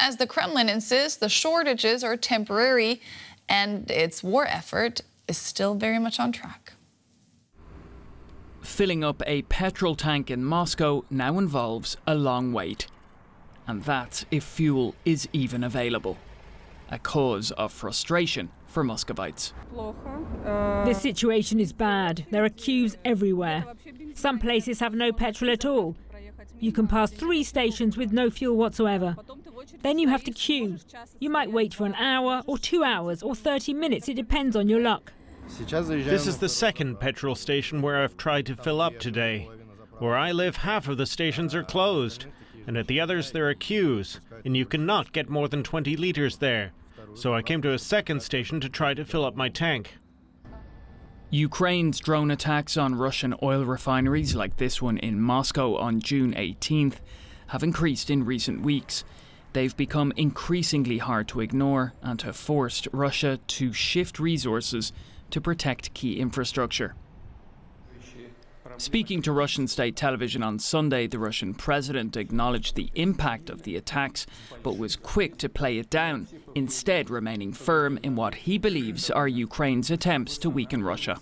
as the Kremlin insists the shortages are temporary and its war effort is still very much on track. Filling up a petrol tank in Moscow now involves a long wait. And that's if fuel is even available. A cause of frustration for Muscovites. The situation is bad. There are queues everywhere. Some places have no petrol at all. You can pass 3 stations with no fuel whatsoever. Then you have to queue. You might wait for an hour or 2 hours or 30 minutes. It depends on your luck. This is the second petrol station where I've tried to fill up today. Where I live, half of the stations are closed, and at the others there are queues, and you cannot get more than 20 litres there. So I came to a second station to try to fill up my tank. Ukraine's drone attacks on Russian oil refineries, like this one in Moscow on June 18th, have increased in recent weeks. They've become increasingly hard to ignore and have forced Russia to shift resources to protect key infrastructure. Speaking to Russian state television on Sunday, the Russian president acknowledged the impact of the attacks, but was quick to play it down, instead remaining firm in what he believes are Ukraine's attempts to weaken Russia.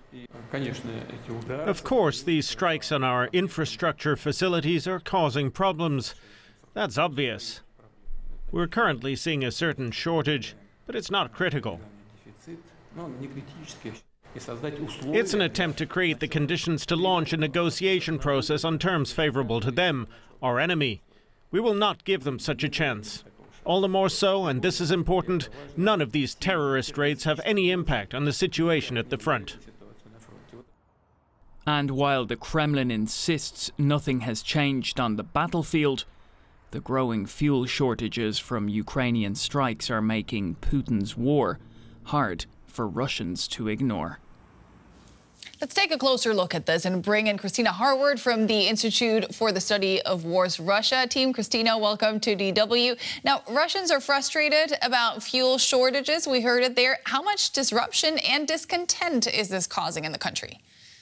Of course, these strikes on our infrastructure facilities are causing problems. That's obvious. We're currently seeing a certain shortage, but it's not critical. It's an attempt to create the conditions to launch a negotiation process on terms favorable to them, our enemy. We will not give them such a chance. All the more so, and this is important, none of these terrorist raids have any impact on the situation at the front. And while the Kremlin insists nothing has changed on the battlefield, the growing fuel shortages from Ukrainian strikes are making Putin's war hard for Russians to ignore. Let's take a closer look at this and bring in Christina Harward from the Institute for the Study of Wars Russia team. Christina, welcome to DW. Now, Russians are frustrated about fuel shortages. We heard it there. How much disruption and discontent is this causing in the country?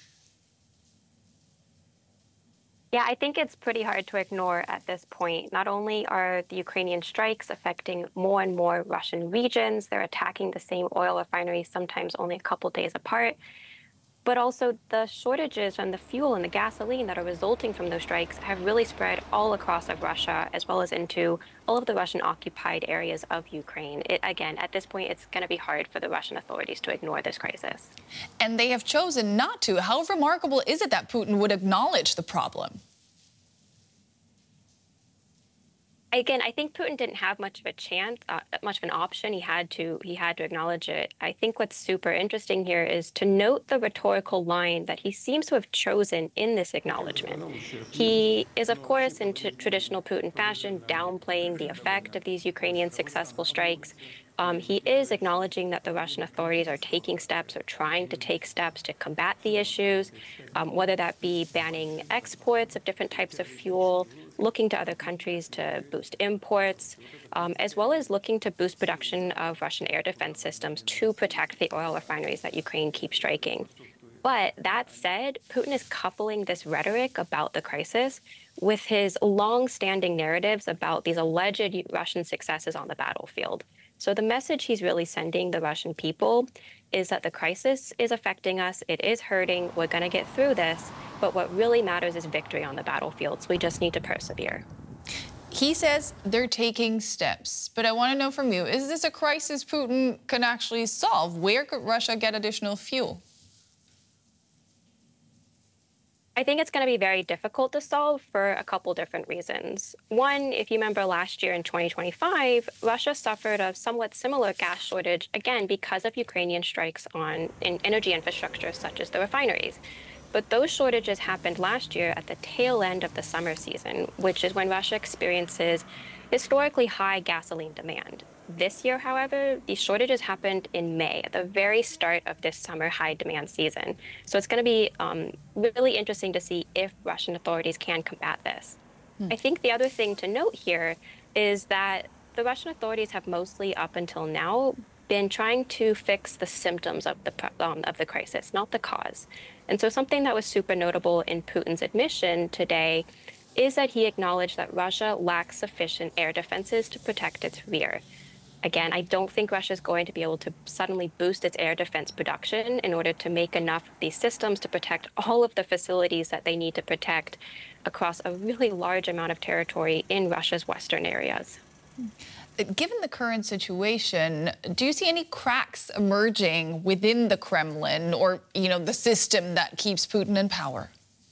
Yeah, I think it's pretty hard to ignore at this point. Not only are the Ukrainian strikes affecting more and more Russian regions, they're attacking the same oil refineries, sometimes only a couple days apart, but also the shortages on the fuel and the gasoline that are resulting from those strikes have really spread all across of Russia, as well as into all of the Russian-occupied areas of Ukraine. Again, at this point, it's going to be hard for the Russian authorities to ignore this crisis. And they have chosen not to. How remarkable is it that Putin would acknowledge the problem? Again, I think Putin didn't have much of a chance, much of an option. He had to acknowledge it. I think what's super interesting here is to note the rhetorical line that he seems to have chosen in this acknowledgement. He is, of course, in traditional Putin fashion, downplaying the effect of these Ukrainian successful strikes. He is acknowledging that the Russian authorities are taking steps or trying to take steps to combat the issues, whether that be banning exports of different types of fuel, looking to other countries to boost imports, as well as looking to boost production of Russian air defense systems to protect the oil refineries that Ukraine keeps striking. But that said, Putin is coupling this rhetoric about the crisis with his long-standing narratives about these alleged Russian successes on the battlefield. So the message he's really sending the Russian people is that the crisis is affecting us, it is hurting, we're going to get through this, but what really matters is victory on the battlefield, so we just need to persevere. He says they're taking steps, but I want to know from you, is this a crisis Putin can actually solve? Where could Russia get additional fuel? I think it's going to be very difficult to solve for a couple different reasons. One, if you remember last year in 2025, Russia suffered a somewhat similar gas shortage, again, because of Ukrainian strikes on energy infrastructure such as the refineries. But those shortages happened last year at the tail end of the summer season, which is when Russia experiences historically high gasoline demand. This year, however, these shortages happened in May, at the very start of this summer high demand season. So it's going to be really interesting to see if Russian authorities can combat this. I think the other thing to note here is that the Russian authorities have mostly up until now been trying to fix the symptoms of the crisis, not the cause. And so something that was super notable in Putin's admission today is that he acknowledged that Russia lacks sufficient air defenses to protect its rear. Again, I don't think Russia is going to be able to suddenly boost its air defense production in order to make enough of these systems to protect all of the facilities that they need to protect across a really large amount of territory in Russia's western areas. Given the current situation, do you see any cracks emerging within the Kremlin or, the system that keeps Putin in power?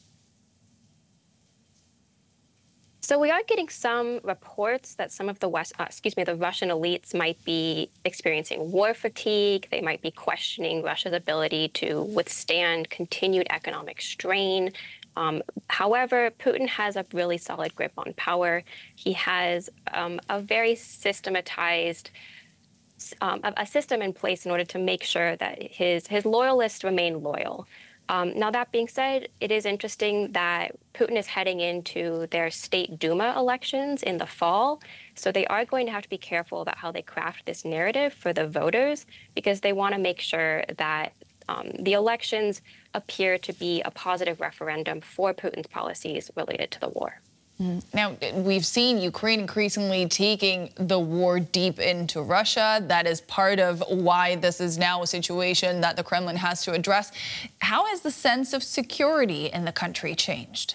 So we are getting some reports that some of the the Russian elites might be experiencing war fatigue. They might be questioning Russia's ability to withstand continued economic strain. However, Putin has a really solid grip on power. He has a very systematized a system in place in order to make sure that his loyalists remain loyal. Now, that being said, it is interesting that Putin is heading into their state Duma elections in the fall. So they are going to have to be careful about how they craft this narrative for the voters, because they want to make sure that the elections appear to be a positive referendum for Putin's policies related to the war. Now, we've seen Ukraine increasingly taking the war deep into Russia. That is part of why this is now a situation that the Kremlin has to address. How has the sense of security in the country changed?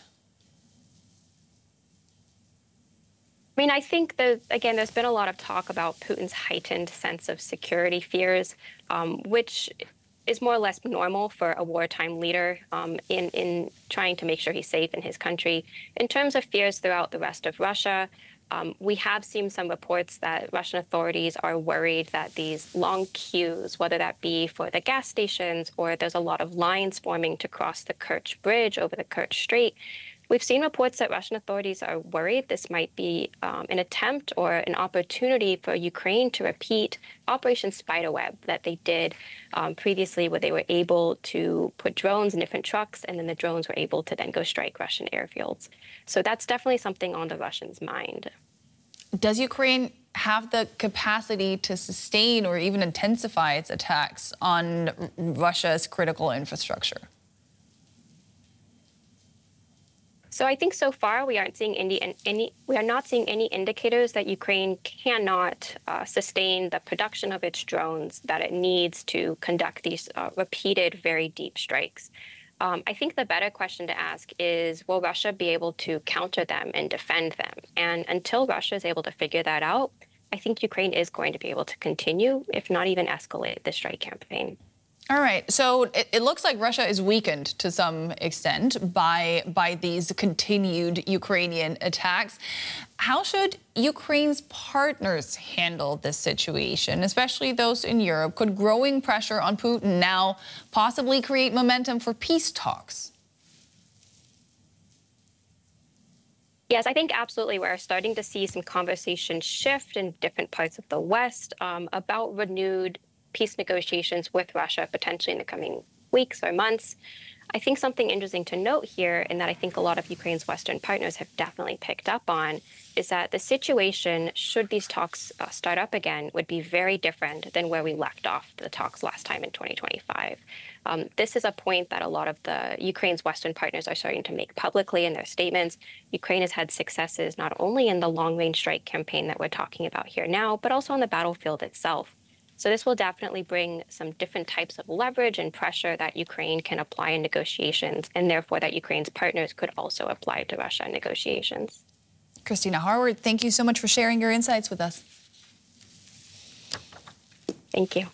I mean, I think that, again, there's been a lot of talk about Putin's heightened sense of security fears, which is more or less normal for a wartime leader in trying to make sure he's safe in his country. In terms of fears throughout the rest of Russia, we have seen some reports that Russian authorities are worried that these long queues, whether that be for the gas stations or there's a lot of lines forming to cross the Kerch Bridge over the Kerch Strait, we've seen reports that Russian authorities are worried this might be an attempt or an opportunity for Ukraine to repeat Operation Spiderweb that they did previously, where they were able to put drones in different trucks, and then the drones were able to then go strike Russian airfields. So that's definitely something on the Russians' mind. Does Ukraine have the capacity to sustain or even intensify its attacks on Russia's critical infrastructure? So I think so far we aren't seeing we are not seeing any indicators that Ukraine cannot sustain the production of its drones that it needs to conduct these repeated, very deep strikes. I think the better question to ask is, will Russia be able to counter them and defend them? And until Russia is able to figure that out, I think Ukraine is going to be able to continue, if not even escalate, the strike campaign. All right. So it looks like Russia is weakened to some extent by these continued Ukrainian attacks. How should Ukraine's partners handle this situation, especially those in Europe? Could growing pressure on Putin now possibly create momentum for peace talks? Yes, I think absolutely. We're starting to see some conversation shift in different parts of the West about renewed peace negotiations with Russia potentially in the coming weeks or months. I think something interesting to note here, and that I think a lot of Ukraine's Western partners have definitely picked up on, is that the situation, should these talks start up again, would be very different than where we left off the talks last time in 2025. This is a point that a lot of the Ukraine's Western partners are starting to make publicly in their statements. Ukraine has had successes not only in the long-range strike campaign that we're talking about here now, but also on the battlefield itself. So this will definitely bring some different types of leverage and pressure that Ukraine can apply in negotiations, and therefore that Ukraine's partners could also apply to Russia in negotiations. Christina Harward, thank you so much for sharing your insights with us. Thank you.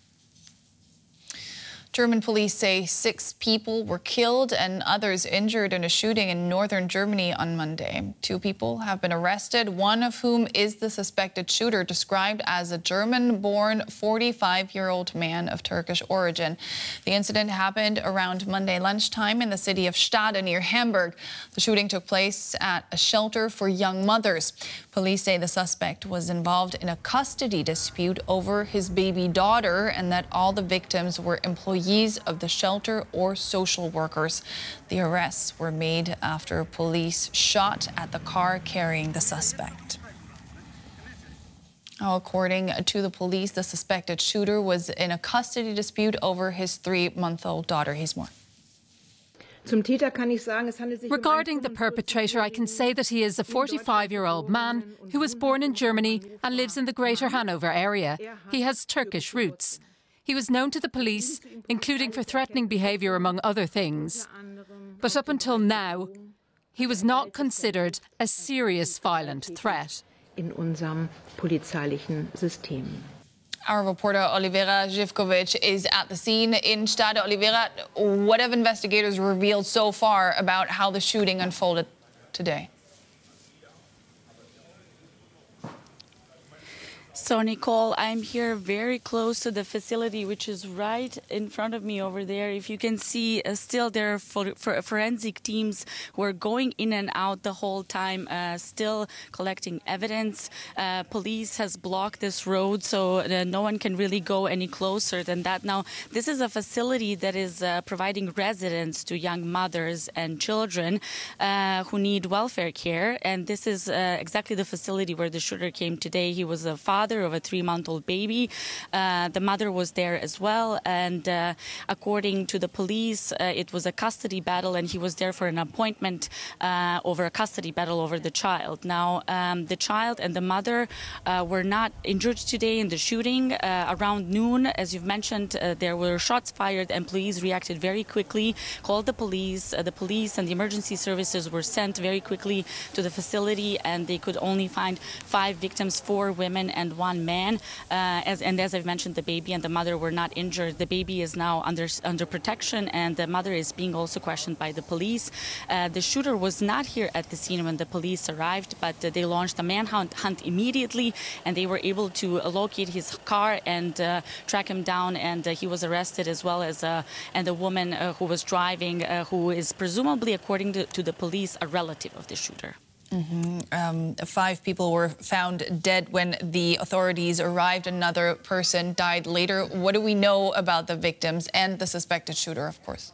German police say 6 people were killed and others injured in a shooting in northern Germany on Monday. 2 people have been arrested, one of whom is the suspected shooter, described as a German-born 45-year-old man of Turkish origin. The incident happened around Monday lunchtime in the city of Stade near Hamburg. The shooting took place at a shelter for young mothers. Police say the suspect was involved in a custody dispute over his baby daughter, and that all the victims were employees of the shelter or social workers. The arrests were made after police shot at the car carrying the suspect. According to the police, the suspected shooter was in a custody dispute over his 3-month-old daughter. He's more. Regarding the perpetrator, I can say that he is a 45-year-old man who was born in Germany and lives in the Greater Hanover area. He has Turkish roots. He was known to the police, including for threatening behaviour, among other things. But up until now, he was not considered a serious violent threat. In unserem polizeilichen System. Our reporter Olivera Živković is at the scene in Stade. Olivera, what have investigators revealed so far about how the shooting unfolded today? So, Nicole, I'm here very close to the facility, which is right in front of me over there. If you can see, still there are forensic teams who are going in and out the whole time, still collecting evidence. Police has blocked this road, so no one can really go any closer than that. Now, this is a facility that is providing residence to young mothers and children who need welfare care, and this is exactly the facility where the shooter came today. He was a father of a 3-month-old baby. The mother was there as well, and according to the police, it was a custody battle, and he was there for an appointment over a custody battle over the child. Now, the child and the mother were not injured today in the shooting. Around noon, as you've mentioned, there were shots fired, and police reacted very quickly, called the police. The police and the emergency services were sent very quickly to the facility, and they could only find 5 victims, 4 women and 1 man. As I've mentioned, the baby and the mother were not injured. The baby is now under protection, and the mother is being also questioned by the police. The shooter was not here at the scene when the police arrived, but they launched a manhunt immediately, and they were able to locate his car and track him down, and he was arrested, as well as and the woman who was driving, who is presumably, according to the police, a relative of the shooter. 5 people were found dead when the authorities arrived. Another person died later. What do we know about the victims and the suspected shooter, of course?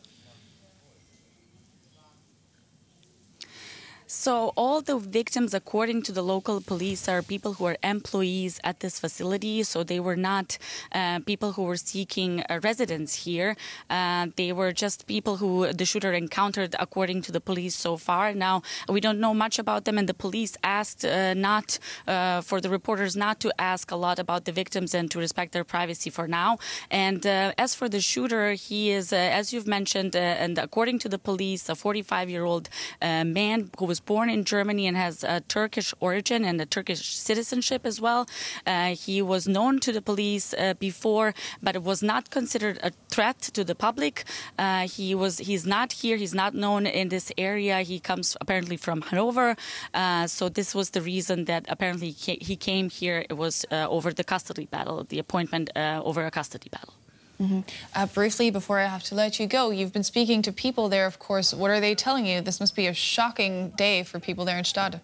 So all the victims, according to the local police, are people who are employees at this facility. So they were not people who were seeking residence here. They were just people who the shooter encountered, according to the police so far. Now, we don't know much about them, and the police asked for the reporters not to ask a lot about the victims and to respect their privacy for now. And as for the shooter, he is, as you've mentioned, and according to the police, a 45-year-old man who was born in Germany and has a Turkish origin and a Turkish citizenship as well. He was known to the police before, but it was not considered a threat to the public. He's not here. He's not known in this area. He comes apparently from Hanover. So this was the reason that apparently he came here. It was over the custody battle, the appointment over a custody battle. Briefly, before I have to let you go, you've been speaking to people there, of course. What are they telling you? This must be a shocking day for people there in Stade.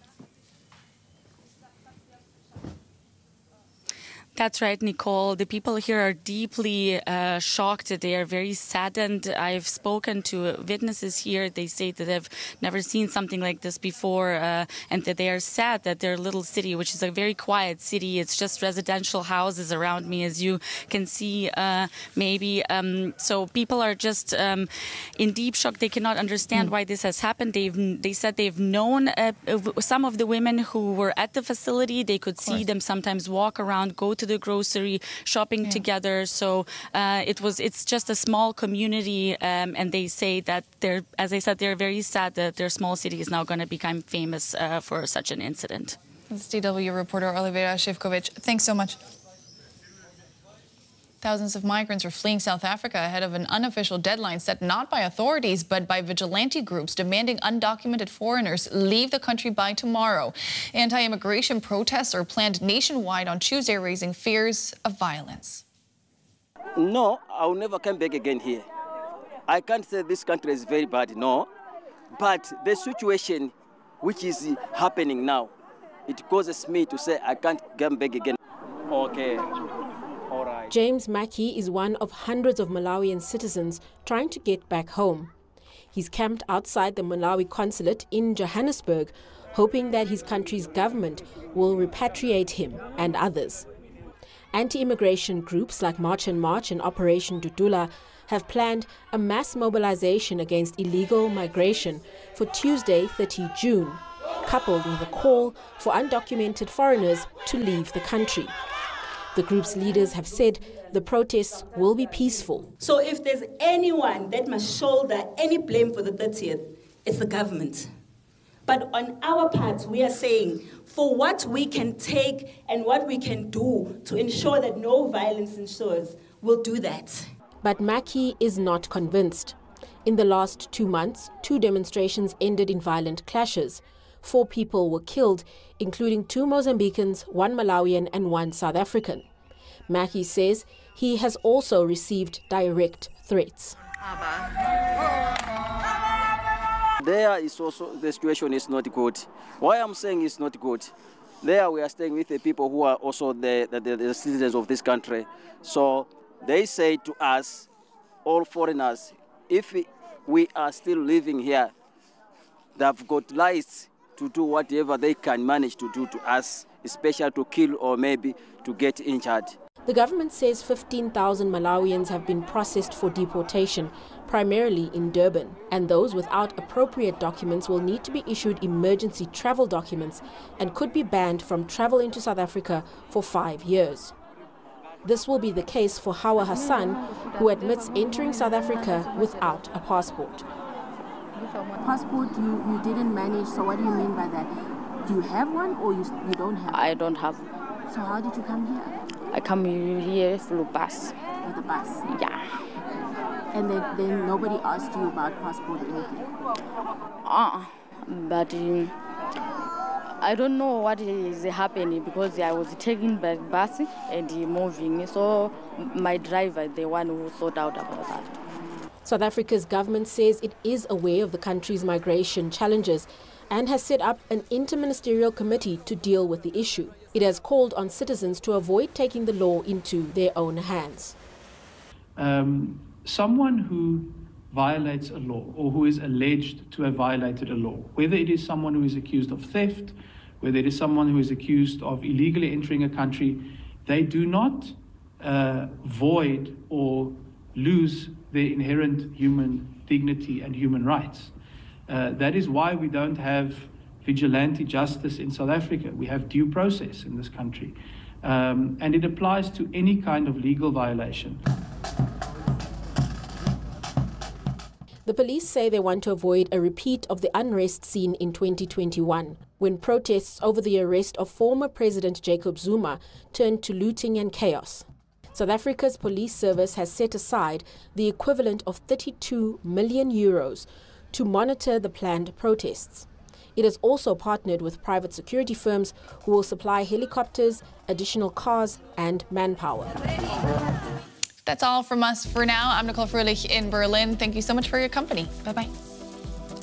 That's right, Nicole. The people here are deeply shocked. They are very saddened. I've spoken to witnesses here. They say that they've never seen something like this before, and that they are sad that their little city, which is a very quiet city, it's just residential houses around me, as you can see, maybe. So people are just in deep shock. They cannot understand why this has happened. They said they've known some of the women who were at the facility. They could see them sometimes walk around, go to the grocery shopping together. So it's just a small community, and they say that as I said, they're very sad that their small city is now going to become famous for such an incident. That's DW reporter Olivera Živković. Thanks so much. Thousands of migrants are fleeing South Africa ahead of an unofficial deadline set not by authorities but by vigilante groups demanding undocumented foreigners leave the country by tomorrow. Anti-immigration protests are planned nationwide on Tuesday, raising fears of violence. No, I'll never come back again here. I can't say this country is very bad, no. But the situation which is happening now, it causes me to say I can't come back again. Okay. James Mackey is one of hundreds of Malawian citizens trying to get back home. He's camped outside the Malawi consulate in Johannesburg, hoping that his country's government will repatriate him and others. Anti-immigration groups like March and March and Operation Dudula have planned a mass mobilization against illegal migration for Tuesday, 30 June, coupled with a call for undocumented foreigners to leave the country. The group's leaders have said the protests will be peaceful. So if there's anyone that must shoulder any blame for the 30th, it's the government. But on our part, we are saying for what we can take and what we can do to ensure that no violence ensures, we'll do that. But Mackie is not convinced. In the last 2 months, 2 demonstrations ended in violent clashes. 4 people were killed, including 2 Mozambicans, 1 Malawian and 1 South African. Mackie says he has also received direct threats. There is also, the situation is not good. Why I'm saying it's not good, there we are staying with the people who are also the citizens of this country. So they say to us, all foreigners, if we are still living here, they've got rights to do whatever they can manage to do to us, especially to kill or maybe to get injured. The government says 15,000 Malawians have been processed for deportation, primarily in Durban, and those without appropriate documents will need to be issued emergency travel documents and could be banned from travel into South Africa for 5 years. This will be the case for Hawa Hassan, who admits entering South Africa without a passport. Passport you didn't manage, so what do you mean by that? Do you have one or you don't have one? I don't have. So how did you come here? I come here through bus. With a bus? Yeah. And then nobody asked you about passport or anything? But I don't know what is happening because I was taking the bus and moving. So my driver, the one who thought out about that. South Africa's government says it is aware of the country's migration challenges and has set up an interministerial committee to deal with the issue. It has called on citizens to avoid taking the law into their own hands. Someone who violates a law or who is alleged to have violated a law, whether it is someone who is accused of theft, whether it is someone who is accused of illegally entering a country, they do not void or lose their inherent human dignity and human rights. That is why we don't have vigilante justice in South Africa. We have due process in this country. And it applies to any kind of legal violation. The police say they want to avoid a repeat of the unrest seen in 2021, when protests over the arrest of former President Jacob Zuma turned to looting and chaos. South Africa's police service has set aside the equivalent of 32 million euros to monitor the planned protests. It has also partnered with private security firms who will supply helicopters, additional cars and manpower. That's all from us for now. I'm Nicole Fröhlich in Berlin. Thank you so much for your company. Bye-bye.